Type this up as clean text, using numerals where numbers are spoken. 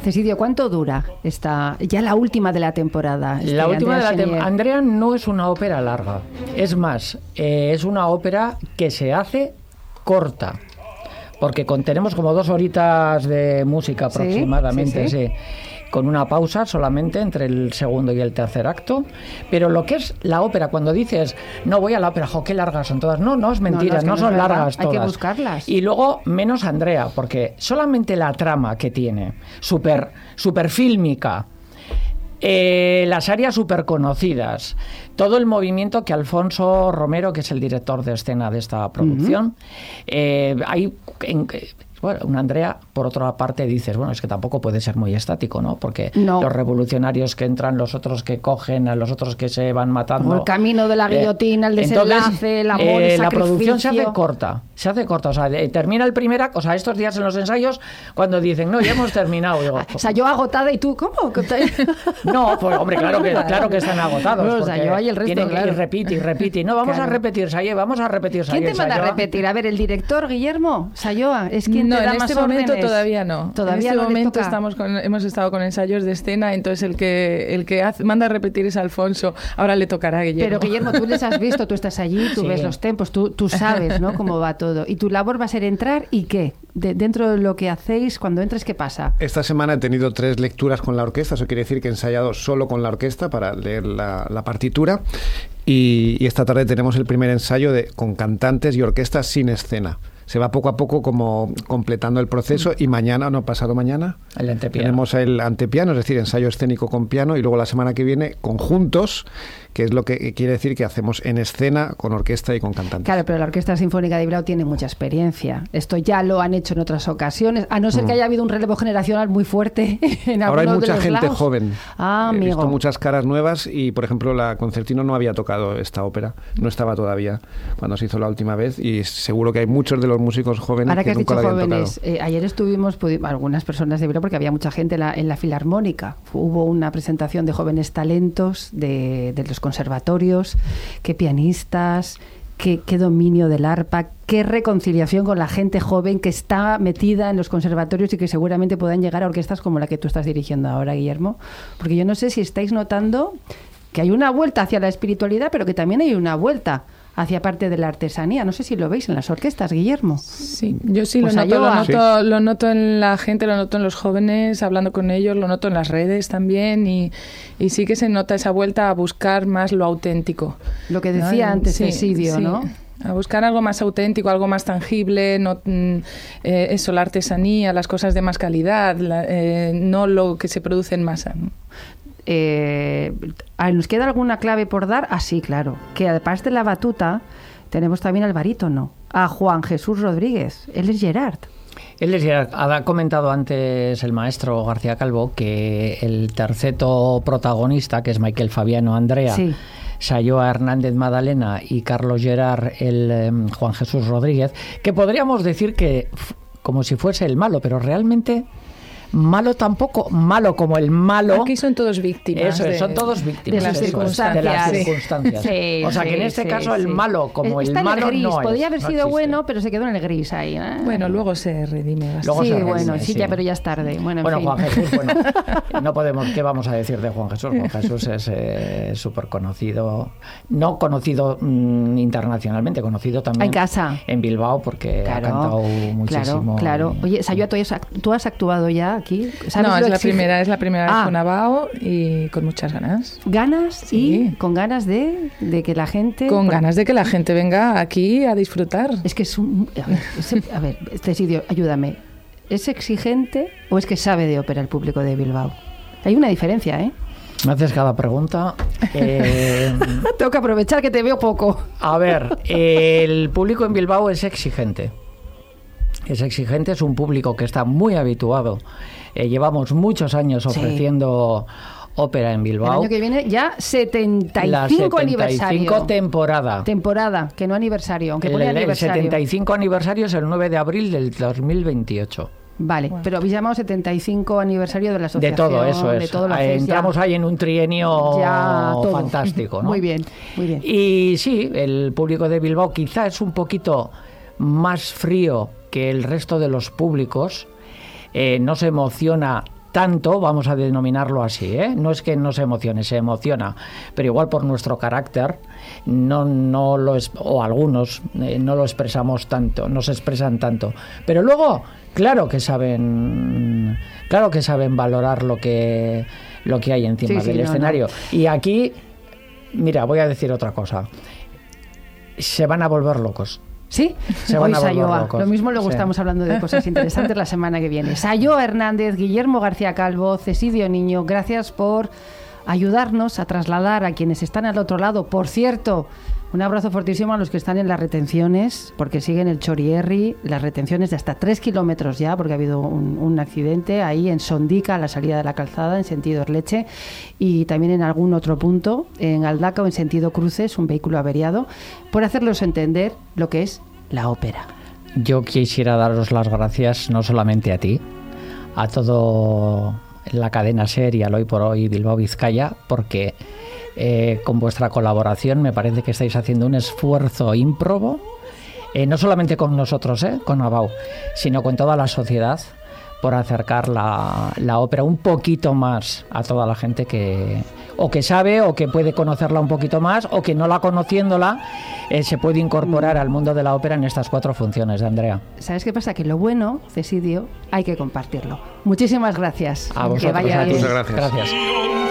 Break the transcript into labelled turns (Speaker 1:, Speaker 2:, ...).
Speaker 1: Cesidio, ¿cuánto dura ya la última de la temporada?
Speaker 2: La última de la temporada. Andrea no es una ópera larga. Es más, es una ópera que se hace corta. Porque tenemos como 2 horitas de música aproximadamente, sí. Con una pausa solamente entre el segundo y el tercer acto. Pero lo que es la ópera, cuando dices, no voy a la ópera, qué largas son todas. No es mentira, no son largas todas.
Speaker 1: Hay que buscarlas.
Speaker 2: Y luego, menos Andrea, porque solamente la trama que tiene, súper fílmica, las áreas súper conocidas, todo el movimiento que Alfonso Romero, que es el director de escena de esta producción, bueno, una Andrea, por otra parte, dices, bueno, es que tampoco puede ser muy estático, ¿no? Porque los revolucionarios que entran, los otros que cogen, a los otros que se van matando.
Speaker 1: El camino de la guillotina, el desenlace, el amor, el sacrificio.
Speaker 2: La producción se hace corta, o sea, termina el primer acto, o sea, estos días en los ensayos, cuando dicen, no, ya hemos terminado. Digo,
Speaker 1: o sea, yo agotada y tú, ¿cómo?
Speaker 2: No, pues hombre, claro que están agotados.
Speaker 1: No, o sea, yo y el resto,
Speaker 2: tienen que ir, repite. No, vamos a repetir, Sayoa, vamos a repetir, Sayoa.
Speaker 1: ¿Quién te manda a repetir? A ver, el director, Guillermo, Sayoa, es quien
Speaker 3: no, en este momento todavía no.
Speaker 1: Todavía
Speaker 3: en este momento hemos estado con ensayos de escena, entonces el que manda a repetir es Alfonso. Ahora le tocará a Guillermo.
Speaker 1: Pero Guillermo, tú les has visto, tú estás allí, tú ves los tempos, tú sabes, ¿no? Cómo va todo. Y tu labor va a ser entrar y ¿qué? Dentro de lo que hacéis, cuando entres, ¿qué pasa?
Speaker 4: Esta semana he tenido 3 lecturas con la orquesta, eso quiere decir que he ensayado solo con la orquesta para leer la partitura. Y esta tarde tenemos el primer ensayo con cantantes y orquestas sin escena. Se va poco a poco como completando el proceso y pasado mañana,
Speaker 2: el antepiano.
Speaker 4: Tenemos el antepiano, es decir, ensayo escénico con piano, y luego la semana que viene conjuntos, que es lo que quiere decir que hacemos en escena con orquesta y con cantantes.
Speaker 1: Claro, pero la Orquesta Sinfónica de Bilbao tiene mucha experiencia. Esto ya lo han hecho en otras ocasiones, a no ser que haya habido un relevo generacional muy fuerte en
Speaker 4: Ahora hay mucha
Speaker 1: de los
Speaker 4: gente
Speaker 1: lados.
Speaker 4: joven.
Speaker 1: He
Speaker 4: visto muchas caras nuevas y, por ejemplo, la Concertino no había tocado esta ópera, no estaba todavía cuando se hizo la última vez, y seguro que hay muchos de los músicos jóvenes
Speaker 1: Ahora que has
Speaker 4: nunca
Speaker 1: dicho
Speaker 4: la habían
Speaker 1: jóvenes,
Speaker 4: tocado.
Speaker 1: Ayer estuvimos algunas personas de Bilbao, porque había mucha gente en la Filarmónica. Hubo una presentación de jóvenes talentos de los conservatorios, qué pianistas, qué dominio del arpa, qué reconciliación con la gente joven que está metida en los conservatorios y que seguramente puedan llegar a orquestas como la que tú estás dirigiendo ahora, Guillermo. Porque yo no sé si estáis notando que hay una vuelta hacia la espiritualidad, pero que también hay una vuelta hacia parte de la artesanía. No sé si lo veis en las orquestas, Guillermo.
Speaker 3: Sí, yo sí lo noto en la gente, lo noto en los jóvenes, hablando con ellos, lo noto en las redes también, y sí que se nota esa vuelta a buscar más lo auténtico.
Speaker 1: Lo que decía antes Cesidio, ¿no?
Speaker 3: A buscar algo más auténtico, algo más tangible, eso, la artesanía, las cosas de más calidad, no lo que se produce en masa, ¿no?
Speaker 1: ¿Nos queda alguna clave por dar? Sí, claro. Que además de la batuta, tenemos también al barítono, a Juan Jesús Rodríguez. Él es Gerard.
Speaker 2: Ha comentado antes el maestro García Calvo que el terceto protagonista, que es Michael Fabiano Andrea, Sayoa Hernández Madalena y Carlos Gerard, el Juan Jesús Rodríguez, que podríamos decir que como si fuese el malo, pero realmente malo tampoco, malo como el malo.
Speaker 3: Aquí son todos víctimas.
Speaker 2: Eso, son todos víctimas
Speaker 1: de las
Speaker 2: circunstancias.
Speaker 1: Sí,
Speaker 2: o sea que en este caso el malo como el malo
Speaker 1: el gris.
Speaker 2: No
Speaker 1: podría haber sido
Speaker 2: existe.
Speaker 1: Bueno, pero se quedó en el gris ahí.
Speaker 3: Bueno, luego se redime.
Speaker 1: Ya, pero ya es tarde. Bueno, en fin.
Speaker 2: Juan Jesús, no podemos, ¿qué vamos a decir de Juan Jesús? Juan Jesús es súper conocido, no conocido internacionalmente, conocido también
Speaker 1: en casa,
Speaker 2: en Bilbao, porque ha cantado muchísimo.
Speaker 1: Claro. Oye, Sayoa, ¿tú has actuado ya aquí?
Speaker 3: No, es la primera vez con Abao y con muchas ganas.
Speaker 1: ¿Ganas?
Speaker 3: Sí.
Speaker 1: ¿Y con ganas de que la gente...
Speaker 3: Con ganas de que la gente venga aquí a disfrutar.
Speaker 1: Es que es un... A ver, Cesidio, ayúdame. ¿Es exigente o es que sabe de ópera el público de Bilbao? Hay una diferencia, ¿eh?
Speaker 2: Me haces cada pregunta.
Speaker 1: Tengo que aprovechar que te veo poco.
Speaker 2: A ver, el público en Bilbao es exigente. Es un público que está muy habituado. Llevamos muchos años ofreciendo ópera en Bilbao.
Speaker 1: El año que viene ya 75 aniversario. Temporada, que no aniversario, aunque pone aniversario.
Speaker 2: El 75 aniversario es el 9 de abril del 2028.
Speaker 1: Vale, pero habéis llamado 75 aniversario de la asociación.
Speaker 2: De todo, eso es.
Speaker 1: De todo
Speaker 2: entramos ahí en un trienio fantástico, ¿no?
Speaker 1: Muy bien.
Speaker 2: Y sí, el público de Bilbao quizá es un poquito más frío que el resto de los públicos, no se emociona tanto, vamos a denominarlo así, ¿eh? No es que no se emocione, se emociona, pero igual por nuestro carácter o algunos no lo expresamos tanto, no se expresan tanto, pero luego claro que saben valorar lo que hay encima del escenario. Y aquí, mira, voy a decir otra cosa, se van a volver locos.
Speaker 1: ¿Sí? Hoy Sayoa. Lo mismo luego estamos hablando de cosas interesantes la semana que viene. Sayoa Hernández, Guillermo García Calvo, Cesidio Niño, gracias por ayudarnos a trasladar a quienes están al otro lado. Por cierto, un abrazo fortísimo a los que están en las retenciones, porque siguen el Chorierri, las retenciones de hasta 3 kilómetros ya, porque ha habido un accidente ahí en Sondica, a la salida de la calzada, en sentido Erleche, y también en algún otro punto, en Aldaca o en sentido Cruces, un vehículo averiado, por hacerlos entender lo que es la ópera.
Speaker 2: Yo quisiera daros las gracias no solamente a ti, a todo la cadena SER y al Hoy por Hoy Bilbao Vizcaya, porque con vuestra colaboración me parece que estáis haciendo un esfuerzo ímprobo, no solamente con nosotros, con ABAU, sino con toda la sociedad, por acercar la ópera un poquito más a toda la gente que sabe o que puede conocerla un poquito más, o que no la conociéndola se puede incorporar al mundo de la ópera en estas 4 funciones de Andrea.
Speaker 1: ¿Sabes qué pasa? Que lo bueno, Cesidio, hay que compartirlo. Muchísimas gracias.
Speaker 2: A vosotros,
Speaker 1: que vaya bien.
Speaker 4: Muchas gracias.